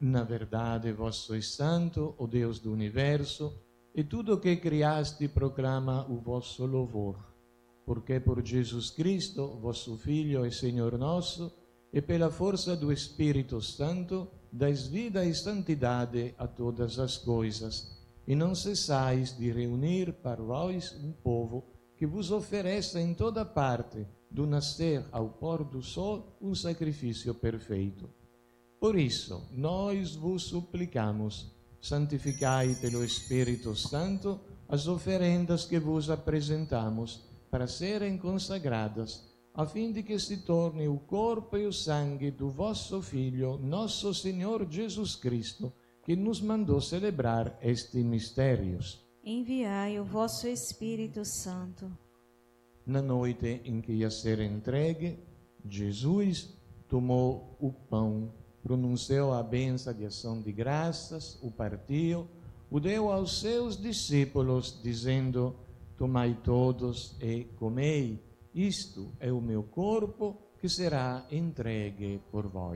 Na verdade, vós sois santo, ó Deus do universo, e tudo o que criaste proclama o vosso louvor. Porque por Jesus Cristo, vosso Filho e Senhor nosso, e pela força do Espírito Santo, dais vida e santidade a todas as coisas, e não cessais de reunir para vós um povo que vos ofereça em toda parte, do nascer ao pôr do sol, um sacrifício perfeito. Por isso, nós vos suplicamos, santificai pelo Espírito Santo as oferendas que vos apresentamos, para serem consagradas, a fim de que se torne o corpo e o sangue do vosso Filho, nosso Senhor Jesus Cristo, que nos mandou celebrar estes mistérios. Enviai o vosso Espírito Santo. Na noite em que ia ser entregue, Jesus tomou o pão, pronunciou a bênção de ação de graças, o partiu, o deu aos seus discípulos, dizendo: tomai todos e comei, isto é o meu corpo que será entregue por vós.